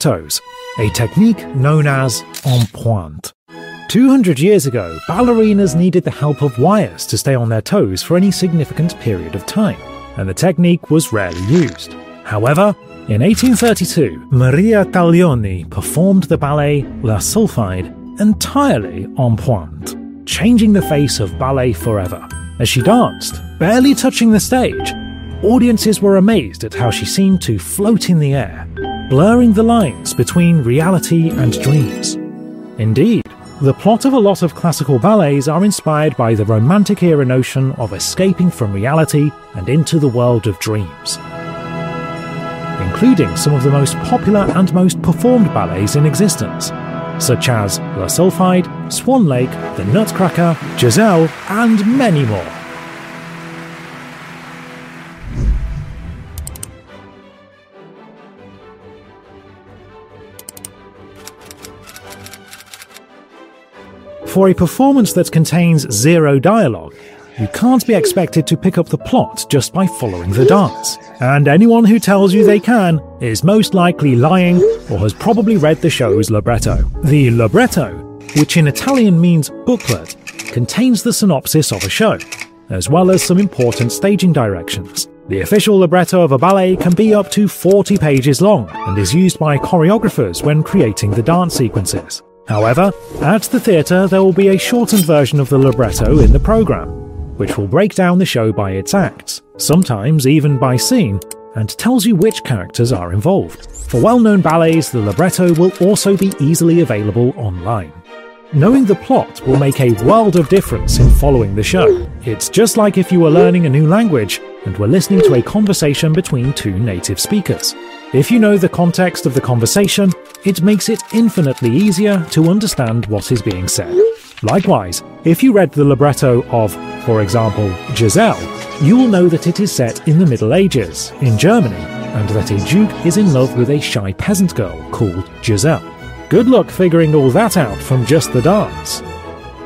tiptoes, a technique known as en pointe. 200 years ago, ballerinas needed the help of wires to stay on their toes for any significant period of time, and the technique was rarely used. However, in 1832, Maria Taglioni performed the ballet La Sulphide entirely en pointe, changing the face of ballet forever. As she danced, barely touching the stage, audiences were amazed at how she seemed to float in the air, blurring the lines between reality and dreams. Indeed, the plot of a lot of classical ballets are inspired by the Romantic-era notion of escaping from reality and into the world of dreams, including some of the most popular and most performed ballets in existence, such as La Sulphide, Swan Lake, The Nutcracker, Giselle, and many more. For a performance that contains zero dialogue, you can't be expected to pick up the plot just by following the dance. And anyone who tells you they can is most likely lying or has probably read the show's libretto. The libretto, which in Italian means booklet, contains the synopsis of a show, as well as some important staging directions. The official libretto of a ballet can be up to 40 pages long and is used by choreographers when creating the dance sequences. However, at the theatre there will be a shortened version of the libretto in the programme, which will break down the show by its acts, sometimes even by scene, and tells you which characters are involved. For well-known ballets, the libretto will also be easily available online. Knowing the plot will make a world of difference in following the show. It's just like if you were learning a new language and were listening to a conversation between two native speakers. If you know the context of the conversation, it makes it infinitely easier to understand what is being said. Likewise, if you read the libretto of, for example, Giselle, you will know that it is set in the Middle Ages, in Germany, and that a duke is in love with a shy peasant girl called Giselle. Good luck figuring all that out from just the dance.